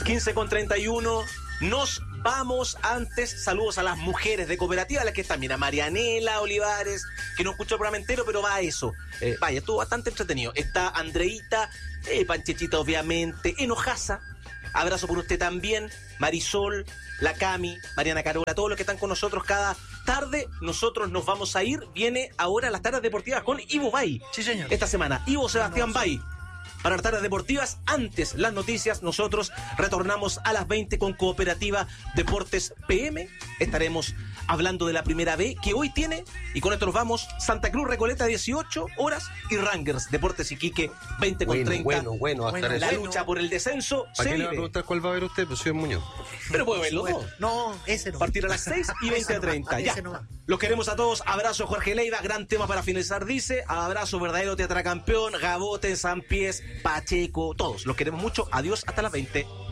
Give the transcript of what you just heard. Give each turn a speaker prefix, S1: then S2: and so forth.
S1: 15:31. Nos vamos antes. Saludos a las mujeres de cooperativa, a las que están. Mira, Marianela Olivares, que no escuchó el programa entero, pero va a eso. Vaya, estuvo bastante entretenido. Está Andreita, Panchechita, obviamente, Enojaza. Abrazo por usted también. Marisol, la Cami, Mariana Carola, todos los que están con nosotros cada tarde. Nosotros nos vamos a ir. Viene ahora las tardes deportivas con Ivo Bay.
S2: Sí, señor.
S1: Esta semana, Ivo Sebastián Bay. Para las tardes deportivas, antes las noticias, nosotros retornamos a las 20 con Cooperativa Deportes PM. Estaremos hablando de la primera B que hoy tiene, y con esto nos vamos, Santa Cruz Recoleta 18 horas y Rangers Deportes Iquique 20:30.
S3: Bueno, hasta
S1: La
S3: eso.
S1: lucha por el descenso
S3: ¿Para
S1: se
S3: qué le va a
S1: vive.
S3: preguntar cuál va a ver usted? Pues soy Muñoz.
S1: Pero puede verlo todo.
S2: No, ese no.
S1: Partir a las 6 y 20:30. Ya.
S2: Ese no va.
S1: Los queremos a todos. Abrazo, Jorge Leiva. Gran tema para finalizar, dice. Abrazo, verdadero teatracampeón. Gabote, San Pies, Pacheco. Todos los queremos mucho. Adiós, hasta las 20.